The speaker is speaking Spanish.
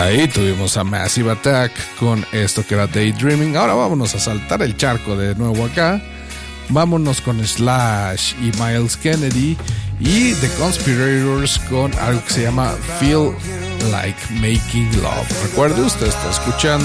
Ahí tuvimos a Massive Attack con esto que era Daydreaming. Ahora vámonos a saltar el charco de nuevo acá. Vámonos con Slash y Miles Kennedy y The Conspirators con algo que se llama Feel Like Making Love. Recuerde, usted está escuchando